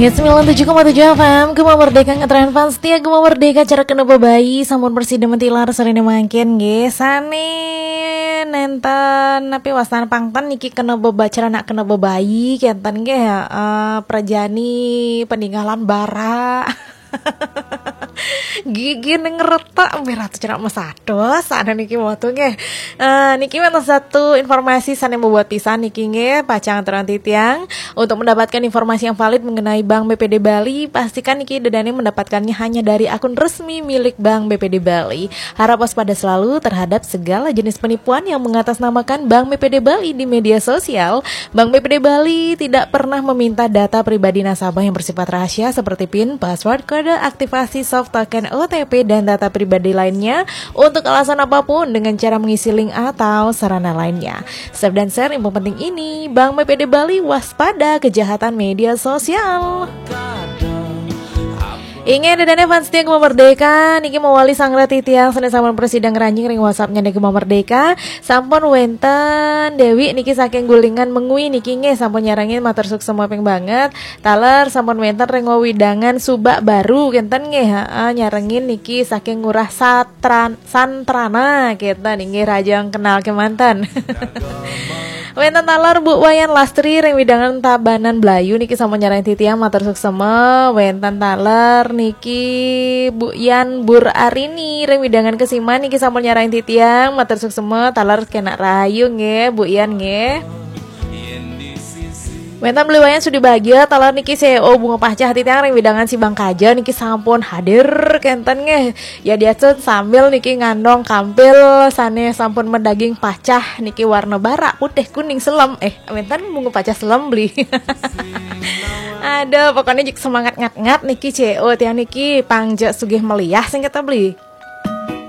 Hits 97,7 FM Gema Merdeka ngetren fans setia Gema Merdeka cara kena bebayi sampun bersih dementilar serene mangkin nggih sane nenten tapi wasana pangtan niki kena bebacara nak kena bebayi kenten nggih prajani peninggalan bara gigi ngeretak merah tuh cerak mesados ada niki waktu nggih niki mana satu informasi sana membuat pisan niki nggih pacang terang titiang untuk mendapatkan informasi yang valid mengenai Bank BPD Bali pastikan niki dedane mendapatkannya hanya dari akun resmi milik Bank BPD Bali. Harap waspada selalu terhadap segala jenis penipuan yang mengatasnamakan Bank BPD Bali di media sosial. Bank BPD Bali tidak pernah meminta data pribadi nasabah yang bersifat rahasia seperti PIN, password, kode aktivasi soft token OTP dan data pribadi lainnya untuk alasan apapun dengan cara mengisi link atau sarana lainnya. Save dan share info penting ini. Bank BPD Bali waspada kejahatan media sosial. Ingin dedane fans setia Gema Merdeka niki mewali sanggra titiang sene sampun presiden ranjing ring WhatsApp-nya Gema Merdeka sampun wenten Dewi niki saking gulingan mengui niki nggih sampun nyarangin matur sukses ping banget taler sampun wenten ring widangan subak baru kenten nggih nyarengin niki saking ngurah santrana kita niki rajang kenal kemantan. Wenten talar Bu Wayan Lastri ring widangan Tabanan Blayu niki sampun nyarang titiang matur sukses wenten taler niki Bu Yan Bur Arini ring widangan Kesiman niki sampun nyarang titiang matur sukses taler kena rayu nggih Bu Yan nggih. Wenten Bliwayan sudah bahagia talar niki CEO Bunga Pacah titiang ring widangan si Bang Kaja niki sampun hadir kenten nggih. Ya diacet sambil niki ngandong kampil sane sampun mendaging pacah niki warna bara putih kuning selem. Wenten Bunga Pacah selem beli. Ada pokoknya jik semangat ngat-ngat niki CEO tiang niki pangja sugih meliah sing kita beli.